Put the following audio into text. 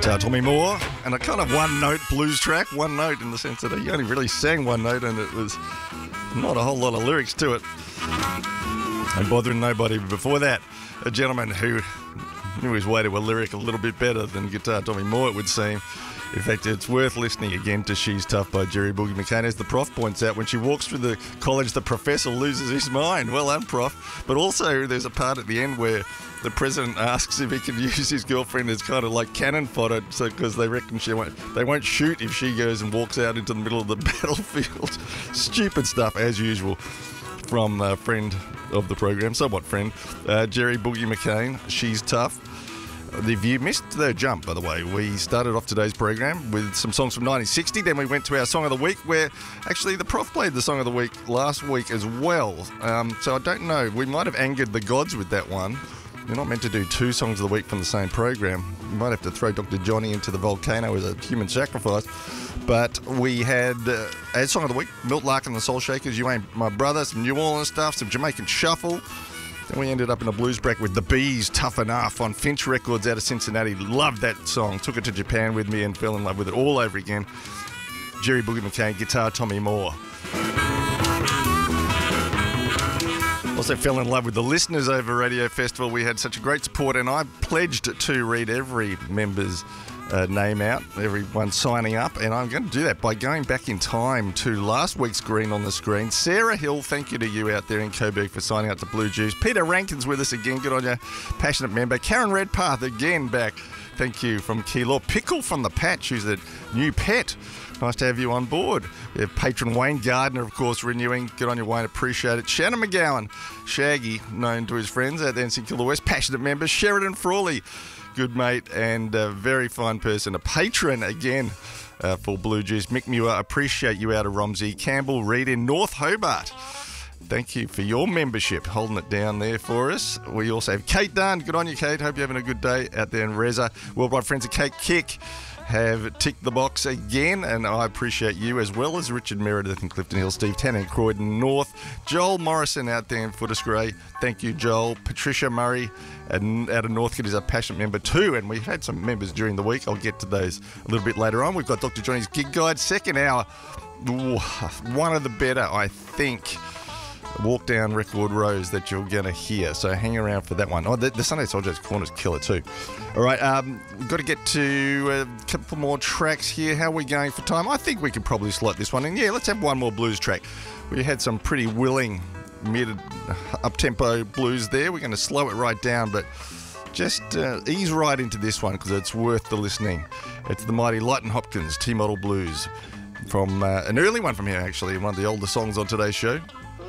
Guitar Tommy Moore, and a kind of one-note blues track. One note in the sense that he only really sang one note, and it was not a whole lot of lyrics to it. And bothering nobody. Before that, a gentleman who knew his way to a lyric a little bit better than Guitar Tommy Moore, it would seem. In fact, it's worth listening again to She's Tough by Jerry Boogie McCain. As the Prof points out, when she walks through the college, the professor loses his mind. Well done, Prof. But also, there's a part at the end where the president asks if he can use his girlfriend as kind of like cannon fodder, so because they reckon they won't shoot if she goes and walks out into the middle of the battlefield. Stupid stuff, as usual, from a friend of the program, somewhat friend, Jerry Boogie McCain. She's Tough. If you missed the jump, by the way, we started off today's program with some songs from 1960. Then we went to our Song of the Week, where actually the Prof played the Song of the Week last week as well. So I don't know. We might have angered the gods with that one. You're not meant to do two songs of the week from the same program. You might have to throw Dr. Johnny into the volcano as a human sacrifice. But we had, as Song of the Week, Milt Larkin and the Soul Shakers, You Ain't My Brother, some New Orleans stuff, some Jamaican Shuffle. Then we ended up in a blues bracket with The Bees, Tough Enough, on Finch Records out of Cincinnati. Loved that song. Took it to Japan with me and fell in love with it all over again. Jerry Boogie McCain, Guitar Tommy Moore. Also fell in love with the listeners over Radio Festival. We had such a great support, and I pledged to read every member's name out, everyone signing up, and I'm going to do that by going back in time to last week's Green on the Screen. Sarah Hill, thank you to you out there in Coburg for signing up to Blue Juice. Peter Rankin's with us again, good on you, passionate member. Karen Redpath again back, thank you, from Keilor. Pickle from the Patch, who's a new pet. Nice to have you on board. We have patron Wayne Gardner, of course, renewing. Good on you, Wayne. Appreciate it. Shannon McGowan, Shaggy, known to his friends out there in St Kilda West. Passionate member. Sheridan Frawley, good mate and a very fine person. A patron again for Blue Juice. Mick Muir, appreciate you out of Romsey. Campbell Reid in North Hobart. Thank you for your membership, holding it down there for us. We also have Kate Dunn. Good on you, Kate. Hope you're having a good day out there in Reza. Worldwide Friends of Kate Kick have ticked the box again, and I appreciate you, as well as Richard Meredith in Clifton Hill, Steve Tanner in Croydon North, Joel Morrison out there in Footscray. Thank you, Joel. Patricia Murray out of Northcote is a passionate member too, and we've had some members during the week. I'll get to those a little bit later on. We've got Dr. Johnny's Gig Guide, second hour. Ooh, one of the better, I think, walk down record rows that you're going to hear, so hang around for that one. Oh, the Sunday Soldiers Corner's killer too. All right, we've got to get to a couple more tracks here. How are we going for time? I think we could probably slot this one in. Yeah, let's have one more blues track. We had some pretty willing mid up-tempo blues there. We're going to slow it right down, but just ease right into this one because it's worth the listening. It's the mighty Lighton Hopkins T-Model Blues from an early one from here, actually, one of the older songs on today's show.